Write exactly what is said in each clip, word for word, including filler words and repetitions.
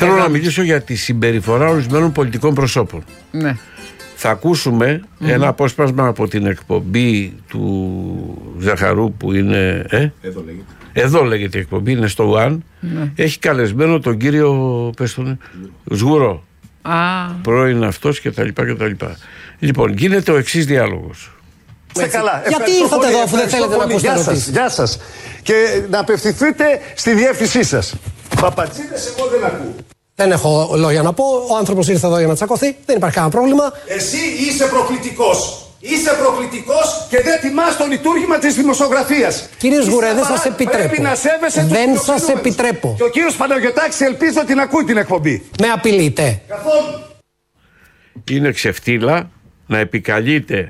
Θέλω Εδώ. να μιλήσω για τη συμπεριφορά ορισμένων πολιτικών προσώπων. Ναι. Θα ακούσουμε mm-hmm. ένα απόσπασμα από την εκπομπή του Ζαχαρού που είναι. Ε? Εδώ λέγεται. Εδώ λέγεται η εκπομπή, είναι στο One. Ναι. Έχει καλεσμένο τον κύριο πες τον, Σγουρό. Α. Πρώην αυτός και τα λοιπά και τα λοιπά. Λοιπόν, γίνεται ο εξής διάλογος. Είστε καλά. Γιατί ήρθατε εδώ αφού δεν θέλετε να ακούσετε ερωτήσεις? Γεια σας. Και να απευθυνθείτε στη διεύθυνσή σας. Παπατσίδες εγώ δεν ακούω. Δεν έχω λόγια να πω. Ο άνθρωπος ήρθε εδώ για να τσακωθεί. Δεν υπάρχει κανένα πρόβλημα. Εσύ είσαι προκλητικός. Είσαι προκλητικός και δεν τιμάς το λειτουργήμα της δημοσιογραφίας. Κύριε Σγουρέ, δεν σας επιτρέπω. Πρέπει να σέβεσαι τους Δεν σας επιτρέπω. Και ο κύριος Παναγιωτάκης ελπίζω την ακούει την εκπομπή. Με απειλείτε. Καθόλου. Είναι ξεφτύλα να επικαλείται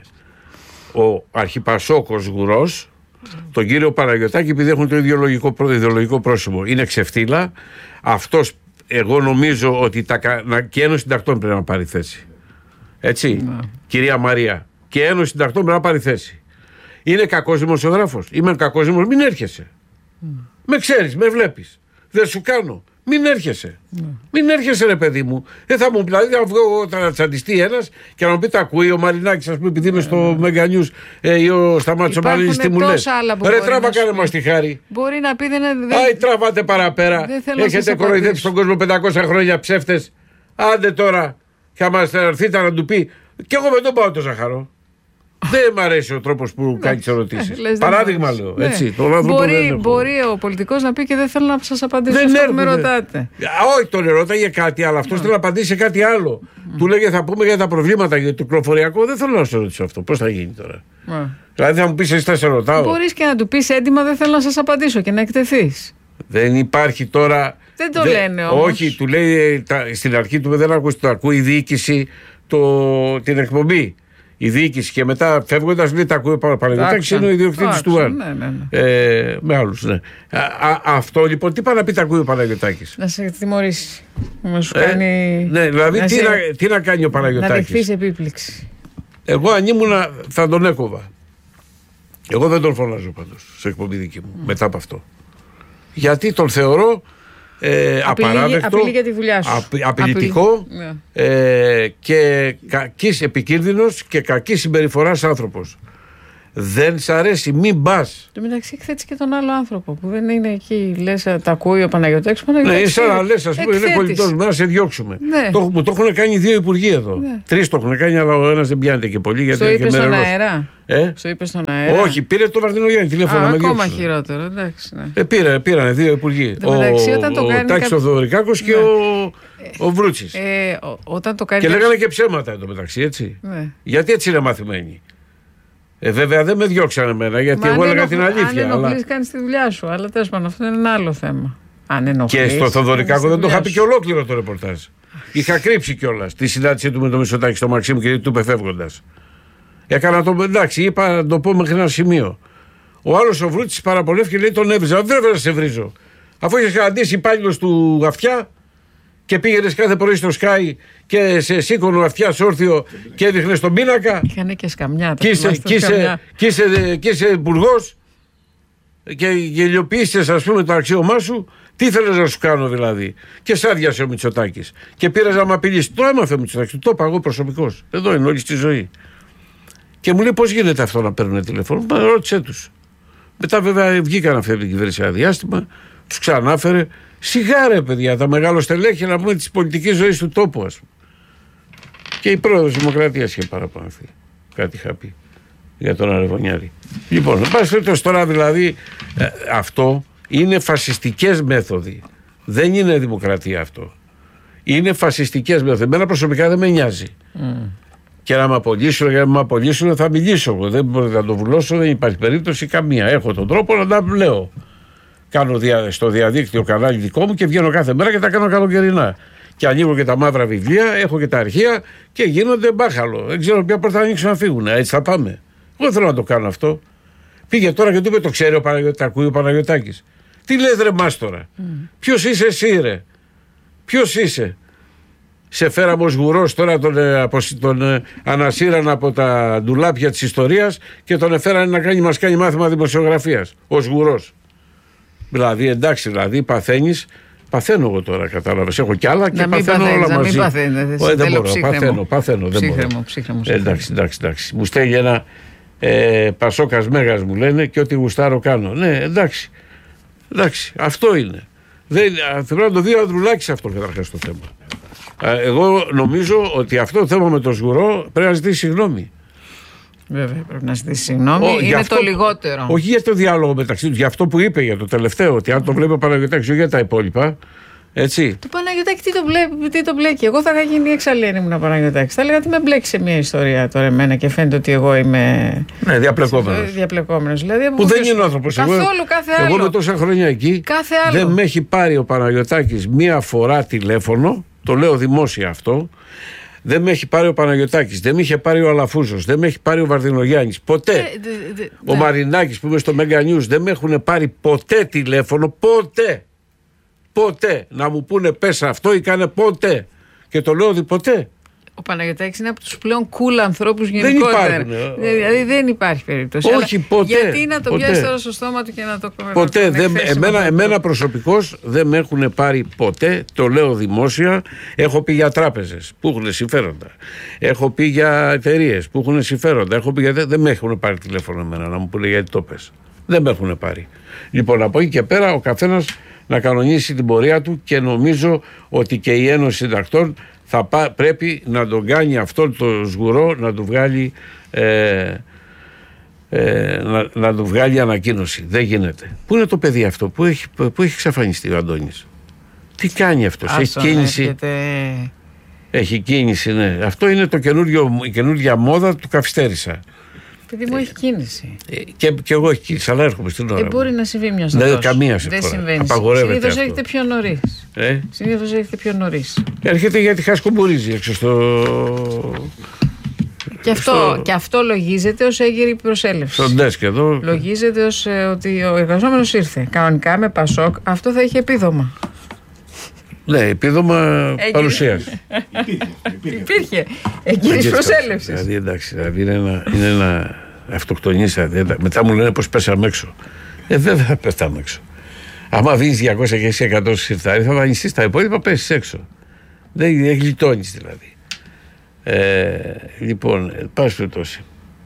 ο αρχιπασόκος Σγουρός τον κύριο Παναγιωτάκη επειδή έχουν το ιδεολογικό, ιδεολογικό πρόσημο. Είναι ξεφτύλα. Αυτός, εγώ νομίζω ότι τα, και η Ένωση Συντακτών πρέπει να πάρει θέση. Έτσι, ναι. Κυρία Μαρία. Και η Ένωση Συντακτών πρέπει να πάρει θέση. Είναι κακός δημοσιογράφος. Είμαι κακός δημοσιογράφος. Μην έρχεσαι. Mm. Με ξέρεις, με βλέπεις. Δεν σου κάνω. Μην έρχεσαι. Mm. Μην έρχεσαι, ρε παιδί μου. Δεν θα μου πει, δηλαδή, θα βγω όταν θα τσαντιστεί ένας και να μου πει τα ακούει ο Μαρινάκης, ας πούμε, επειδή είμαι στο Mega News ε, ή ο Σταμάτης ο Μαρινάκης, τι μου λες. Ρε, τράβα, κάνε μας τη χάρη. Μπορεί να πει, δεν είναι. Άι, τραβάτε παραπέρα. Έχετε κοροϊδέψει τον κόσμο πεντακόσια χρόνια ψεύτες. Άντε τώρα. Θα μας έρθείτε να του πει. Κι εγώ δεν τον πάω το Ζαχαρό. Δεν μ' αρέσει ο τρόπος που κάνει τις ερωτήσεις. Παράδειγμα λέω. Ναι. Έτσι, μπορεί, μπορεί ο πολιτικός να πει και δεν θέλω να σας απαντήσω δεν αυτό που με ρωτάτε. Όχι, τον ρώταγε κάτι άλλο. Αυτός θέλει να απαντήσει σε κάτι άλλο. Mm. Του λέγε θα πούμε για τα προβλήματα για το κυκλοφοριακό. Δεν θέλω να σε ρωτήσω αυτό. Πώς θα γίνει τώρα. Mm. Δηλαδή θα μου πεις εσύ θα σε ρωτάω. Μπορείς και να του πεις έντοιμα δεν θέλω να σας απαντήσω και να εκτεθείς. Δεν υπάρχει τώρα. Δεν το δε, λένε όμως. Όχι, του λέει τα, στην αρχή του δεν ακούσει, το ακούει η διοίκηση το, την εκπομπή. Η διοίκηση και μετά φεύγοντας λέει τα ακούει ο Παναγιωτάκης, είναι ο ιδιοκτήτης του ΟΑΝ. Ναι, ναι, ναι. Ε, με άλλους, ναι. Α, α, αυτό λοιπόν, τι πάει να πει τα ακούει ο Παναγιωτάκης. Να σε τιμωρήσει. Να σου κάνει. Ε, ναι, δηλαδή να τι, σε... να, τι να κάνει ο Παναγιωτάκης. Να δεχθείς επίπληξη. Εγώ αν ήμουνα θα τον έκοβα. Εγώ δεν τον φωνάζω πάντως σε εκπομπή δική μου mm. μετά από αυτό. Γιατί τον θεωρώ. Ε, απειλή, απαράδεκτο, απειλή για τη δουλειά σου. Απει, απειλητικό απειλή. ε, και κακής επικίνδυνος και κακής συμπεριφοράς άνθρωπος. Δεν σ' αρέσει, μην πας. Το μεταξύ εκθέτεις και τον άλλο άνθρωπο που δεν είναι εκεί. Λες, τα ακούει ο Παναγιωτάκης. Ναι, είναι σαν να λες, ας πούμε, είναι πολιτικός μας, να σε διώξουμε. Ναι. Το, μου το έχουν κάνει δύο υπουργοί εδώ. Ναι. Τρεις το έχουν κάνει, αλλά ο ένας δεν πιάνεται και πολύ. Γιατί στο είπε στον αέρα. Ε? Στο είπε στον αέρα. Όχι, πήρε το Βαρδινογιάννη τηλέφωνο. Ακόμα χειρότερο, εντάξει. Ναι. Ε, πήρε, πήρανε δύο υπουργοί. Ο, ο Τάκης ο Θεοδωρικάκος και ο Βρούτσης. Και λέγανε και ψέματα εντωμεταξύ, έτσι. Γιατί έτσι είναι μαθημένοι. Ε, βέβαια δεν με διώξανε εμένα γιατί Μα εγώ έλεγα την αλήθεια. Αν ενοχλείς αλλά... κάνεις τη δουλειά σου. Αλλά τέλος πάντων αυτό είναι ένα άλλο θέμα. Αν ενοχλείς, και στο Θοδωρικάκο δεν το είχα πει και ολόκληρο το ρεπορτάζ. Είχα κρύψει κιόλας τη συνάντησή του με τον Μητσοτάκη στο Μαξίμου και του είπε φεύγοντας. Έκανα το εντάξει, είπα να το πω μέχρι ένα σημείο. Ο άλλος ο Βρούτσης παραπονεύτηκε και λέει τον έβριζα. Δεν έβριζα να σε βρίζω. Αφού είχε κρατήσει υπάλληλος του Αυτιά και πήγαινε κάθε πρωί στο Sky και σε σήκωνε ο Αυτιάς όρθιο και έδειχνε στον πίνακα. Είχανε και σκαμιά. Και είσαι υπουργός και γελιοποιήσεις, ας πούμε, το αξίωμά σου. Τι ήθελες να σου κάνω δηλαδή. Και σ' άδειασε ο Μητσοτάκης. Και πήρες να με απειλήσει. Το έμαθε ο Μητσοτάκης. Το είπα εγώ προσωπικώς. Εδώ είναι όλη στη ζωή. Και μου λέει πώς γίνεται αυτό να παίρνουν τηλέφωνο. Μα ρώτησέ τους. Μετά βέβαια βγήκαν αυτή την κυβέρνηση ένα διάστημα. Τους ξανάφερε. Σιγά ρε παιδιά, τα μεγάλο στελέχη να πούμε της πολιτικής ζωής του τόπου, ας πούμε. Και η πρόεδρος της Δημοκρατίας είχε παραπονεθεί. Κάτι είχα πει για τον Αρεβωνιάρη. Λοιπόν, πας τώρα δηλαδή ε, αυτό είναι φασιστικές μέθοδοι. Δεν είναι δημοκρατία αυτό. Είναι φασιστικές μέθοδοι. Εμένα προσωπικά δεν με νοιάζει. Mm. Και να με απολύσουν, για να με απολύσουν θα μιλήσω. Δεν μπορώ να το βουλώσω, δεν υπάρχει περίπτωση καμία. Έχω τον τρόπο να τα λέω. Κάνω δια, στο διαδίκτυο κανάλι δικό μου και βγαίνω κάθε μέρα και τα κάνω καλοκαιρινά. Και ανοίγω και τα μαύρα βιβλία, έχω και τα αρχεία και γίνονται μπάχαλο. Δεν ξέρω ποια πόρτα θα ανοίξουν να φύγουν. Έτσι θα πάμε. Εγώ θέλω να το κάνω αυτό. Πήγε τώρα και του είπε: το ξέρει ο Παναγιωτάκης, ακούει ο Παναγιωτάκης. Τι λες ρε μάστορα. Mm. Ποιος είσαι εσύ ρε. Ποιος είσαι. Σε φέραμε ως γουρός τώρα τον, τον ανασύραν από τα ντουλάπια της ιστορίας και τον εφέρανε να κάνει, μας κάνει μάθημα δημοσιογραφίας. Ως γουρός. Δηλαδή εντάξει, δηλαδή παθαίνεις, Παθαίνω εγώ τώρα, κατάλαβες. Έχω κι άλλα και να μην παθαίνω παθαίνεις, όλα να μαζί. Μην παθαίνεις, δεν θέλω μπορώ, παθαίνω, παθαίνω. Δεν ψύχρεμο, μπορώ. ψύχρεμο, Ε, εντάξει, εντάξει, εντάξει. Μου στέλνει ένα ε, Πασόκας Μέγας μου λένε και ό,τι γουστάρω κάνω. Ναι, εντάξει. Εντάξει, αυτό είναι. Δεν, πρέπει να το δει ο Ανδρουλάκης αυτό καταρχάς το θέμα. Εγώ νομίζω ότι αυτό το θέμα με το Σγουρό πρέπει να ζητήσει συγγνώμη. Βέβαια, πρέπει να ζητήσει συγγνώμη. Ο, είναι αυτό, το λιγότερο. Όχι για το διάλογο μεταξύ του, για αυτό που είπε για το τελευταίο. Ότι αν το βλέπει ο Παναγιωτάκης, όχι για τα υπόλοιπα. Έτσι. Το Παναγιωτάκη τι το, βλέπει, τι το μπλέκει. Εγώ θα είχα γίνει εξαλλή αν ήμουν Παναγιωτάκης. Θα έλεγα ότι με μπλέξει σε μια ιστορία τώρα εμένα και φαίνεται ότι εγώ είμαι. Ναι, διαπλεκόμενος. Διαπλεκόμενος. Δηλαδή, που δεν είναι άνθρωπος. Καθόλου, εγώ, κάθε άλλο. Εγώ με τόσα χρόνια εκεί κάθε άλλο. Δεν με έχει πάρει ο Παναγιωτάκης μία φορά τηλέφωνο. Το λέω δημόσια αυτό. Δεν με έχει πάρει ο Παναγιωτάκης, δεν με είχε πάρει ο Αλαφούζος, δεν με έχει πάρει ο Βαρδινογιάννης. Ποτέ. Ε, δε, δε, ο δε. Μαρινάκης που είμαι στο Mega News δεν με έχουν πάρει ποτέ τηλέφωνο. Ποτέ. Ποτέ. Να μου πούνε πες αυτό ή κάνε ποτέ. Και το λέω ότι ποτέ. Ο Παναγιωτάκης είναι από τους πλέον cool ανθρώπους γενικότερα. Δεν υπάρχουν. Δηλαδή δεν υπάρχει περίπτωση. Όχι, ποτέ. Γιατί να το πιάσει τώρα στο στόμα του και να το κομμάτι. Ποτέ. Δεν, εμένα, εμένα προσωπικώς δεν με έχουν πάρει ποτέ. Το λέω δημόσια. Έχω πει για τράπεζες που έχουν συμφέροντα. Έχω πει για εταιρείες που έχουν συμφέροντα. Έχω πει για... Δεν με έχουν πάρει τηλέφωνο εμένα να μου πούνε γιατί το πες. Δεν με έχουν πάρει. Λοιπόν, από εκεί και πέρα ο καθένας να κανονίσει την πορεία του και νομίζω ότι και η Ένωση Συντακτών θα πά, πρέπει να τον κάνει αυτό το Σγουρό να του βγάλει ε, ε, να, να του βγάλει ανακοίνωση. Δεν γίνεται. Πού είναι το παιδί αυτό που έχει, που έχει εξαφανιστεί ο Αντώνης? Τι κάνει αυτός? Άσον, έχει κίνηση έρχεται... Έχει κίνηση, ναι. Αυτό είναι το καινούριο, η καινούργια μόδα του καθυστέρησα. Παιδί μου, έχει κίνηση. Ε, και, και εγώ έχει κίνηση, αλλά έρχομαι στην ώρα. Δεν μπορεί να συμβεί μια στιγμή. Δεν καμία σε Δεν φορά. συμβαίνει. Απαγορεύεται. Συνήθως έχετε πιο νωρίς. Ε? Συνήθως έχετε πιο νωρίς. Έρχεται γιατί χασκομπουρίζει έξω στο. Και αυτό, στο... και αυτό λογίζεται ως έγκυρη προσέλευση. Στον ντέσκ εδώ. Λογίζεται ως ε, ότι ο εργαζόμενος ήρθε. Κανονικά με Πασόκ αυτό θα είχε επίδομα. Ναι, επίδομα παρουσίας. Υπήρχε. Έγκυρης προσέλευσης. Δηλαδή εντάξει, δηλαδή είναι ένα, είναι ένα αυτοκτονής. Μετά μου λένε πως πέσαμε έξω. Ε, βέβαια θα πέσαμε έξω. Άμα δίνεις διακόσια και εσύ εκατό σιρτάρι, θα δανειστείς τα υπόλοιπα, πέσεις έξω. Δεν, δεν γλιτώνεις δηλαδή. Ε, λοιπόν, πάση περιπτώσει.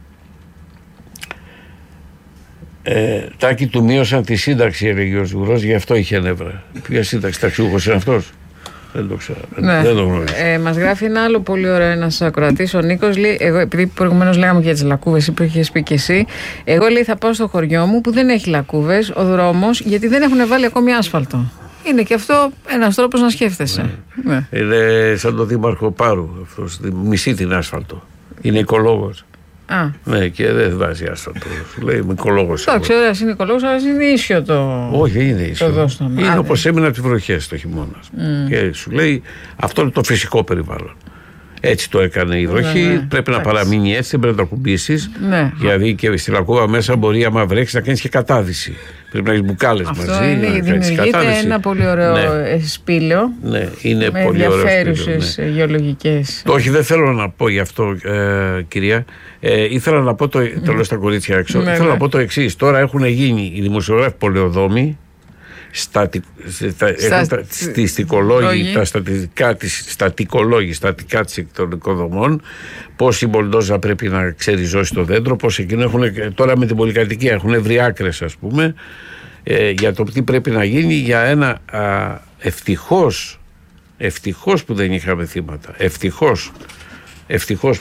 Ε, Τάκη του μείωσαν τη σύνταξη, έλεγε ο Σγουρός, γι' αυτό είχε νεύρα. Ποια σύνταξη, ταξιούχος είναι αυτός? Δεν το ξέρω. Ναι. Δεν το γνωρίζω. Ε, μας γράφει ένα άλλο πολύ ωραίο ένας ακροατής, ο Νίκος. Λέει, εγώ, επειδή προηγουμένως λέγαμε για τις λακκούβες που είχες πει και εσύ, εγώ λέει θα πάω στο χωριό μου που δεν έχει λακκούβες, ο δρόμος, γιατί δεν έχουν βάλει ακόμη άσφαλτο. Είναι και αυτό ένας τρόπος να σκέφτεσαι. Ναι. Ναι. Είναι σαν τον Δήμαρχο Πάρου. Αυτός μισεί την άσφαλτο. Είναι οικολόγος. Α. Ναι, και δεν βάζει άσφαλτο. Σου λέει είμαι οικολόγος. Εντάξει, ωραία, είναι οικολόγος, αλλά είναι ίσιο το. Όχι, είναι ίσιο. Το είναι όπως έμεινα από τις βροχές το χειμώνα. Mm. Και σου λέει αυτό είναι το φυσικό περιβάλλον. Έτσι το έκανε η βροχή. Ναι, ναι. Πρέπει να παραμείνει έτσι, δεν πρέπει να το ακουμπήσεις. Ναι. Δηλαδή και στη λακκούβα μέσα μπορεί, άμα βρέξει, να κάνει και κατάδυση. Πρέπει να έχει μπουκάλες μαζί. Αυτό είναι, δημιουργείται ένα πολύ ωραίο ναι. σπήλαιο. Ναι, είναι με πολύ ωραίο. Με ενδιαφέρουσες ναι. γεωλογικές. Όχι, δεν θέλω να πω γι' αυτό, ε, κυρία. Ε, ήθελα να πω το. Mm. Το λέω στα κορίτσια έξω. Ναι, ήθελα ναι. να πω το εξής. Τώρα έχουν γίνει οι δημοσιογράφοι πολεοδόμοι. Στατι, στα, Στα, τα, στιστικολόγοι, τα στατικά της, στατικολόγοι, στατικά των οικοδομών, πώς η μπολντόζα πρέπει να ξεριζώσει το δέντρο, πώς εκείνο έχουν, τώρα με την πολυκατοικία έχουν βρει άκρες, ας πούμε, ε, για το τι πρέπει να γίνει για ένα α, ευτυχώς, ευτυχώς που δεν είχαμε θύματα, ευτυχώς, ευτυχώς.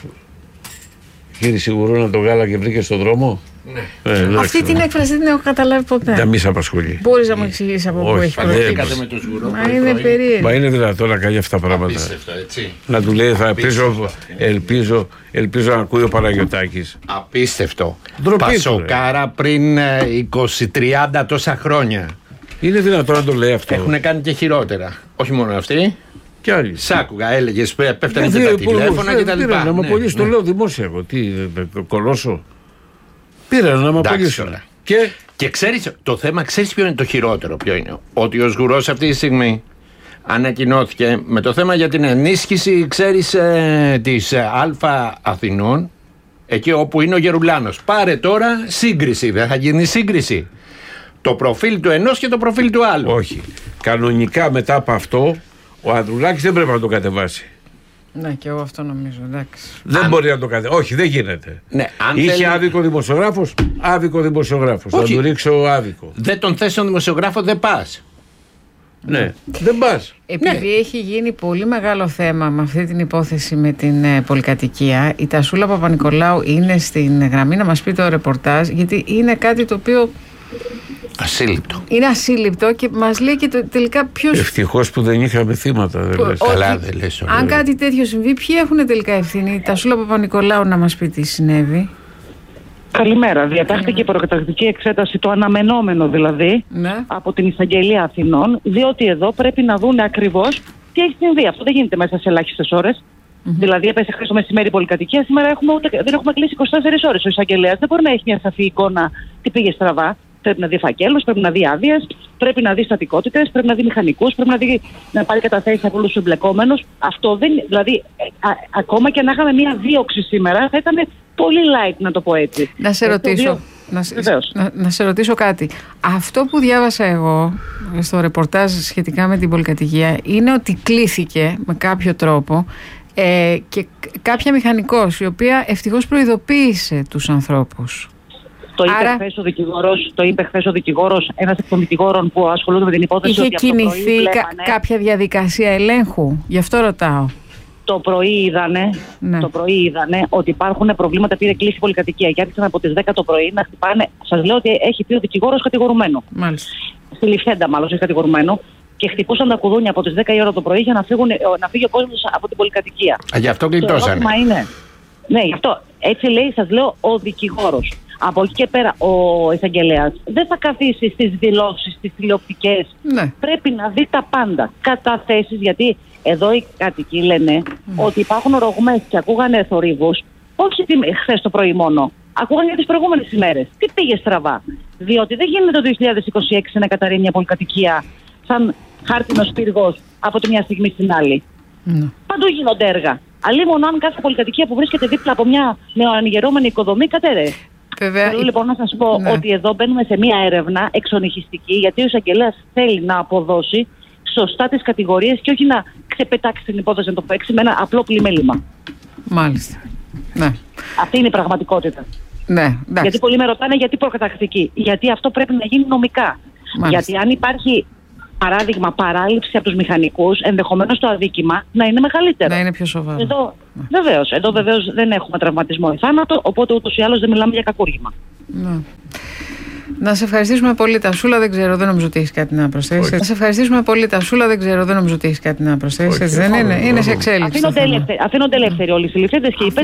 Κύριε Σιγουρού, να το γάλα και βρήκε στον δρόμο. Ναι. Ε, αυτή την έκφραση δεν την έχω καταλάβει ποτέ. Δεν μη σε απασχολεί. Μπορείς να μου εξηγήσεις από πού έχει προκύψει? Μα είναι περίεργο. Μα είναι δυνατόν να κάνει αυτά τα πράγματα? Απίστευτο, έτσι. Να του λέει, θα ελπίζω, ελπίζω, ελπίζω να ακούει ο Παναγιωτάκης. Απίστευτο. Ντροπή, Πασοκάρα πριν είκοσι τριάντα τόσα χρόνια. Είναι δυνατόν να το λέει αυτό? Έχουν κάνει και χειρότερα. Όχι μόνο αυτοί. Κι άλλοι. Σ' άκουγα, έλεγες, πέφτανε και τα τηλέφωνα και τα λοιπά. Να με απολύσει, το λέω δημόσια εγώ. Τι, κολώσω. Πήραν να με απολύσουν. Και, και ξέρεις, το θέμα, ξέρεις ποιο είναι το χειρότερο? Ποιο είναι? Ότι ο Σγουρός αυτή τη στιγμή ανακοινώθηκε με το θέμα για την ενίσχυση, ξέρεις, ε, της ε, Α Αθηνών, εκεί όπου είναι ο Γερουλάνος. Πάρε τώρα σύγκριση, δεν θα γίνει σύγκριση? Το προφίλ του ενός και το προφίλ του άλλου. Όχι. Κανονικά μετά από αυτό ο Ανδρουλάκης δεν πρέπει να το κατεβάσει. Ναι, και εγώ αυτό νομίζω. Εντάξει. Δεν αν... μπορεί να το κατεβάσει. Όχι, δεν γίνεται. Ναι, αν είχε θέλει... άδικο δημοσιογράφος, άδικο δημοσιογράφος. Θα του ρίξω άδικο. Δεν τον θες τον δημοσιογράφο, δεν πας. Ναι, ναι. δεν πας. Επειδή ναι. έχει γίνει πολύ μεγάλο θέμα με αυτή την υπόθεση με την ε, πολυκατοικία, η Τασούλα Παπα-Νικολάου είναι στην γραμμή να μας πει το ρεπορτάζ, γιατί είναι κάτι το οποίο. Ασύλληπτο. Είναι ασύλληπτο και μας λέει και το, τελικά ποιος. Ευτυχώς που δεν είχαμε θύματα. Δεν λες. Καλά, δεν λες. Αν ωραία. Κάτι τέτοιο συμβεί, ποιοι έχουν τελικά ευθύνη? Η Τασούλα Παπα-Νικολάου να μας πει τι συνέβη. Καλημέρα. Διατάχθηκε η προκαταρκτική εξέταση, το αναμενόμενο δηλαδή, ναι. από την Εισαγγελία Αθηνών, διότι εδώ πρέπει να δουν ακριβώς τι έχει συμβεί. Αυτό δεν γίνεται μέσα σε ελάχιστες ώρες. Mm-hmm. Δηλαδή, έπεσε χθες το μεσημέρι η πολυκατοικία, σήμερα έχουμε ούτε, δεν έχουμε κλείσει είκοσι τέσσερις ώρες. Ο εισαγγελέας δεν μπορεί να έχει μια σαφή εικόνα τι πήγε στραβά. Πρέπει να δει φακέλους, πρέπει να δει άδειες, πρέπει να δει στατικότητες, πρέπει να δει μηχανικούς, πρέπει να, δει, να πάρει καταθέσεις από όλους τους εμπλεκόμενους. Αυτό δεν. Δηλαδή, α, ακόμα και να είχαμε μια δίωξη σήμερα, θα ήταν πολύ light, να το πω έτσι. Να σε ρωτήσω. Να, να, να σε ρωτήσω κάτι. Αυτό που διάβασα εγώ στο ρεπορτάζ σχετικά με την πολυκατοικία είναι ότι κλήθηκε με κάποιο τρόπο ε, και κάποια μηχανικός, η οποία ευτυχώς προειδοποίησε τους ανθρώπους. Το είπε Άρα... χθες ο δικηγόρος, το είπε χθες ο δικηγόρος, ένας εκ των δικηγόρων που ασχολούνται με την υπόθεση. Είχε ότι κινηθεί κα, κάποια διαδικασία ελέγχου, γι' αυτό ρωτάω. Το πρωί είδανε, ναι. το πρωί είδανε ότι υπάρχουν προβλήματα, πήρε κλείσει πολυκατοικία και άρχισαν από τις δέκα το πρωί να χτυπάνε. Σας λέω ότι έχει πει ο δικηγόρος κατηγορουμένο. Μάλιστα. Στη Λιφθέντα, μάλλον, έχει κατηγορουμένο. Και χτυπούσαν τα κουδούνια από τις δέκα η ώρα το πρωί για να, φύγουν, να φύγει ο κόσμος από την πολυκατοικία. Α, γι' αυτό γλιτώσανε. Το είναι. Ναι, γι' αυτό. Έτσι λέει, σας λέω, ο δικηγόρος. Από εκεί και πέρα, ο εισαγγελέας δεν θα καθίσει στις δηλώσεις, στις τηλεοπτικές. Ναι. Πρέπει να δει τα πάντα. Καταθέσεις, γιατί εδώ οι κάτοικοι λένε mm. ότι υπάρχουν ρογμές και ακούγανε θορύβους, όχι χθες το πρωί μόνο. Ακούγανε για τις προηγούμενες ημέρες. Τι πήγε στραβά? Διότι δεν γίνεται το δύο χιλιάδες είκοσι έξι να καταρρεί μια πολυκατοικία σαν χάρτινος πύργος από τη μια στιγμή στην άλλη. Mm. Παντού γίνονται έργα. Αλλήμον αν κάθε πολυκατοικία που βρίσκεται δίπλα από μια νεοανοιγερόμενη οικοδομή κατέρεε. Βέβαια, θέλω λοιπόν να σας πω ναι. ότι εδώ μπαίνουμε σε μια έρευνα εξονυχιστική, γιατί ο εισαγγελέας θέλει να αποδώσει σωστά τις κατηγορίες και όχι να ξεπετάξει την υπόθεση, να το παίξει με ένα απλό πλημέλημα. Μάλιστα. Ναι. Αυτή είναι η πραγματικότητα. Ναι, γιατί πολλοί με ρωτάνε γιατί προκαταρκτική. Γιατί αυτό πρέπει να γίνει νομικά. Μάλιστα. Γιατί αν υπάρχει παράδειγμα παράληψη από τους μηχανικούς, ενδεχομένως το αδίκημα να είναι μεγαλύτερο. Να είναι πιο σοβαρό. Εδώ, ναι. βεβαίως, εδώ βεβαίως δεν έχουμε τραυματισμό ή θάνατο, οπότε ούτως ή άλλως δεν μιλάμε για κακούργημα. Ναι. Να σε ευχαριστήσουμε πολύ, Τασούλα. Δεν ξέρω, δεν νομίζω ότι έχει κάτι να προσθέσει. Να σε ευχαριστήσουμε πολύ, Τασούλα. Δεν ξέρω, δεν νομίζω ότι έχει κάτι να προσθέσει. Δεν είναι, είναι σε εξέλιξη. Αφήνονται ελεύθεροι όλοι οι συλληφθέντες και οι πέντε